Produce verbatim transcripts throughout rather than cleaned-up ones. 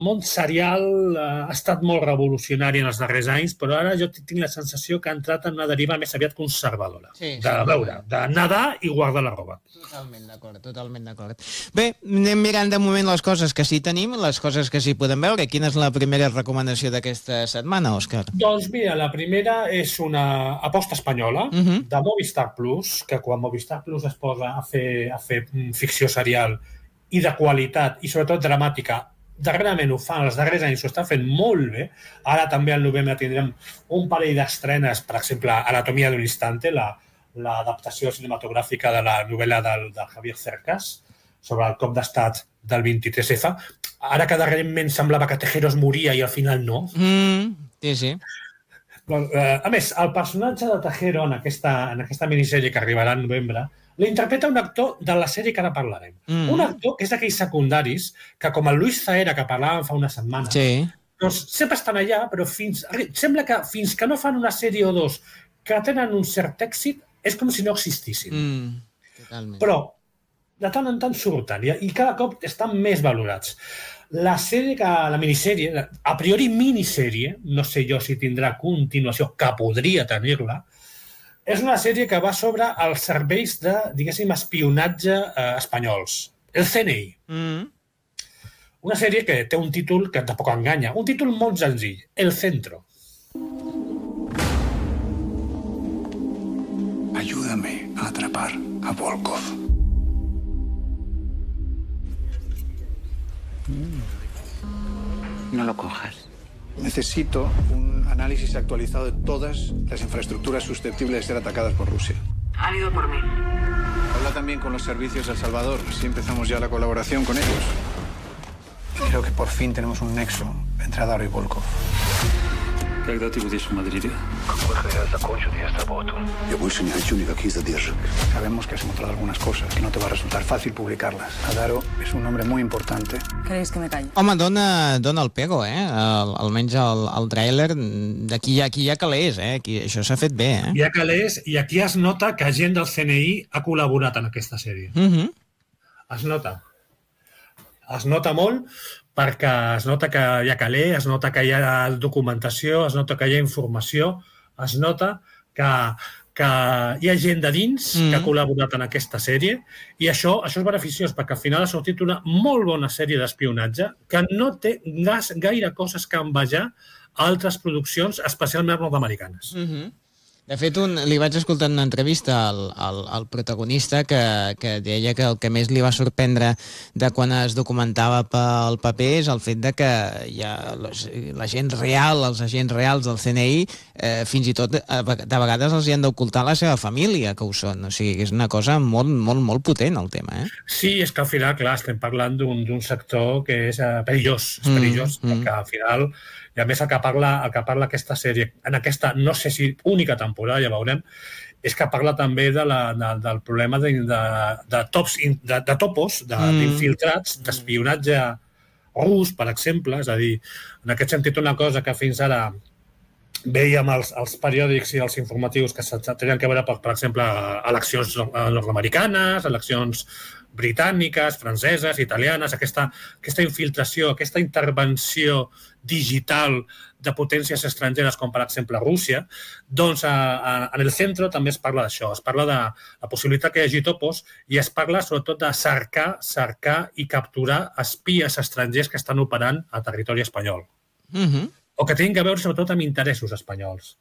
món serial ha estat molt revolucionari en els darrers anys, però ara jo tinc la sensació que ha entrat en una deriva més aviat conservadora. Sí, de sí, veure, de nedar i guardar la roba. Totalment d'acord, totalment d'acord. Bé, anem mirant de moment les coses que sí tenim, les coses que sí podem veure. Quina és la primera recomanació d'aquesta setmana, Òscar? Doncs mira, la primera és una aposta espanyola uh -huh. de Movistar Plus, que quan Movistar Plus es posa a fer, a fer ficció serial i de qualitat, i sobretot dramàtica, darrerament ho fa, els darrers anys ho està fent molt bé. Ara també al novembre tindrem un parell d'estrenes, per exemple, Anatomia d'un instante, l'adaptació la, cinematogràfica de la novel·la del, del Javier Cercas sobre el cop d'estat del vint-i-tres efa. Ara que darrerament semblava que Tejeros moria i al final no. Mm, sí, sí. Doncs, eh, a més, el personatge de Tejero en aquesta, en aquesta minissèrie que arribarà en novembre l'interpreta un actor de la sèrie que ara parlarem. Mm. Un actor que és d'aquells secundaris que, com el Luis Zahera, que parlàvem fa una setmana, sí. doncs sempre estan allà, però fins, sembla que fins que no fan una sèrie o dos que tenen un cert èxit, és com si no existissin. Mm, totalment. Però de tant en tant surten i, i cada cop estan més valorats. La sèrie, que, la minissèrie, a priori minissèrie, no sé jo si tindrà continuació, que podria tenir-la, és una sèrie que va sobre els serveis de, diguéssim, espionatge eh, espanyols. El C N I. Mm. Una sèrie que té un títol que tampoc enganya. Un títol molt senzill. El Centro. Ayúdame a atrapar a Volkov. No lo cojas. Necesito un análisis actualizado de todas las infraestructuras susceptibles de ser atacadas por Rusia. Han ido por mí. Habla también con los servicios de El Salvador. Si empezamos ya la colaboración con ellos. Creo que por fin tenemos un nexo entre Adaro y Volkov. Когда ты будешь в Мадриде? Когда я закончу, я сработаю. Я больше не хочу никаких задержек. Sabemos que has encontrado algunas cosas que no te va a resultar fácil publicarlas. Adaro es un hombre muy importante. ¿Queréis que me calle? Home, dona, dona el pego, eh? El, almenys el, el tràiler d'aquí hi ha, aquí hi ha calés, eh? Aquí, això s'ha fet bé, eh? Hi ha calés i aquí es nota que gent del C N I ha col·laborat en aquesta sèrie. Uh -huh. Es nota. Es nota molt perquè es nota que hi ha caler, es nota que hi ha documentació, es nota que hi ha informació, es nota que, que hi ha gent de dins mm. que ha col·laborat en aquesta sèrie i això, això és beneficiós perquè al final ha sortit una molt bona sèrie d'espionatge que no té gas, gaire coses que envejar a altres produccions, especialment nord-americanes. Mm -hmm. De fet, un, li vaig escoltar una entrevista al, al, al protagonista que, que deia que el que més li va sorprendre de quan es documentava pel paper és el fet de que hi ha los, la gent real, els agents reals del C N I, eh, fins i tot de vegades els hi han d'ocultar la seva família, que ho són. O sigui, és una cosa molt, molt, molt potent, el tema, eh? Sí, és que al final, clar, estem parlant d'un sector que és eh, perillós, és perillós, mm, perquè mm. al final... I a més el que parla, el que parla aquesta sèrie, en aquesta, no sé si única temporada, ja veurem, és que parla també de la, de, del problema de, de, de, tops, de, de topos, d'infiltrats, de, d'espionatge rus, per exemple. És a dir, en aquest sentit, una cosa que fins ara veiem els, els periòdics i els informatius que tenien que veure, per, per exemple, eleccions nord-americanes, eleccions britàniques, franceses, italianes, aquesta, aquesta infiltració, aquesta intervenció digital de potències estrangeres, com per exemple Rússia, doncs a, a, en el centre també es parla d'això, es parla de la possibilitat que hi hagi topos i es parla sobretot de cercar, cercar i capturar espies estrangers que estan operant a territori espanyol. Mm-hmm. O que tenen que veure sobretot amb interessos espanyols.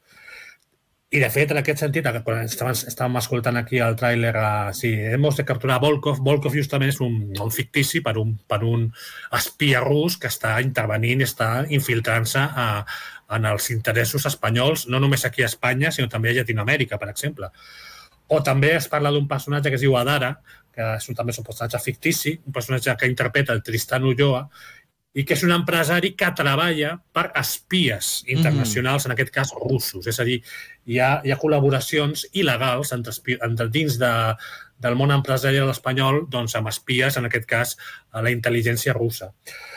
I, de fet, en aquest sentit, quan estàvem, estàvem escoltant aquí el tràiler, uh, sí, hemos de capturar Volkov. Volkov justament és un, un fictici per un, per un espia rus que està intervenint, està infiltrant-se uh, en els interessos espanyols, no només aquí a Espanya, sinó també a Llatinoamèrica, per exemple. O també es parla d'un personatge que es diu Adara, que és un, també és un personatge fictici, un personatge que interpreta el Tristan Ulloa, i que és un empresari que treballa per espies internacionals, mm-hmm. en aquest cas russos. És a dir, hi ha, hi ha col·laboracions il·legals entre, entre dins de, del món empresarial espanyol doncs, amb espies, en aquest cas, a la intel·ligència russa.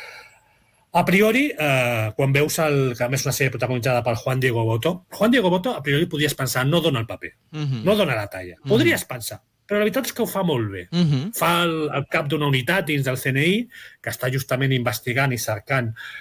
A priori, eh, quan veus el, que a més és una sèrie protagonitzada per Juan Diego Botto, Juan Diego Botto, a priori, podies pensar, no dona el paper, mm-hmm. no dona la talla. Mm-hmm. Podries pensar, però la veritat és que ho fa molt bé. Uh-huh. Fa el, el cap d'una unitat dins del C N I que està justament investigant i cercant